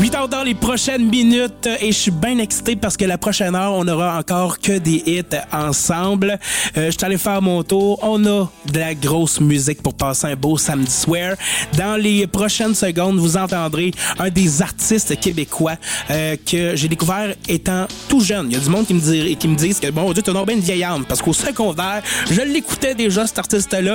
8h dans les prochaines minutes et je suis bien excité parce que la prochaine heure, on aura encore que des hits ensemble. Je suis allé faire mon tour. On a de la grosse musique pour passer un beau samedi soir. Dans les prochaines secondes, vous entendrez un des artistes québécois que j'ai découvert étant tout jeune. Il y a du monde qui me disent que bon Dieu, t'as bien une vieille âme parce qu'au secondaire, je l'écoutais déjà cet artiste-là.